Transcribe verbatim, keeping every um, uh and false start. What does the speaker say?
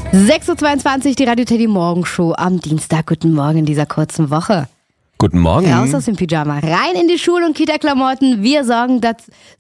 sechs Uhr zweiundzwanzig, die Radio Teddy Morgenshow am Dienstag. Guten Morgen in dieser kurzen Woche. Guten Morgen. Raus aus dem Pyjama, rein in die Schul- und Kita-Klamotten. Wir sorgen, dass,